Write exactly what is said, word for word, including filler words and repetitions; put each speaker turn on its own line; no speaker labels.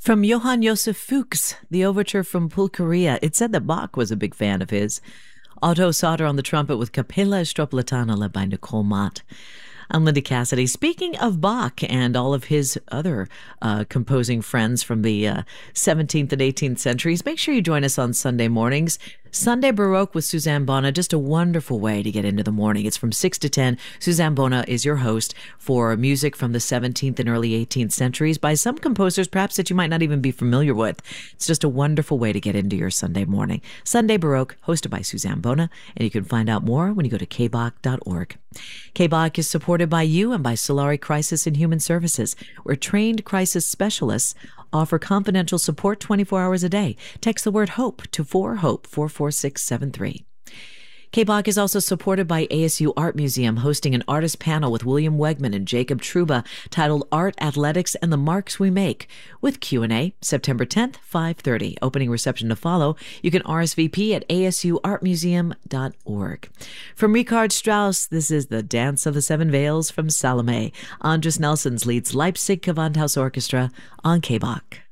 From Johann Joseph Fuchs, the overture from Pulcheria. It said that Bach was a big fan of his. Otto Sauter on the trumpet with Capella Stropolitana led by Nicole Mott. I'm Linda Cassidy. Speaking of Bach and all of his other uh, composing friends from the uh, seventeenth and eighteenth centuries, make sure you join us on Sunday mornings. Sunday Baroque with Suzanne Bona, just a wonderful way to get into the morning. It's from six to ten. Suzanne Bona is your host for music from the seventeenth and early eighteenth centuries by some composers perhaps that you might not even be familiar with. It's just a wonderful way to get into your Sunday morning. Sunday Baroque, hosted by Suzanne Bona, and you can find out more when you go to k bach dot org. K B A C is supported by you and by Solari Crisis and Human Services, where trained crisis specialists offer confidential support twenty-four hours a day. Text the word HOPE to four HOPE four four six seven three. K B A C is also supported by A S U Art Museum, hosting an artist panel with William Wegman and Jacob Truba titled Art, Athletics, and the Marks We Make, with Q and A September tenth, five thirty. Opening reception to follow. You can R S V P at a s u art museum dot org. From Richard Strauss, this is The Dance of the Seven Veils from Salome. Andres Nelsons leads Leipzig Gewandhaus Orchestra on K B A C.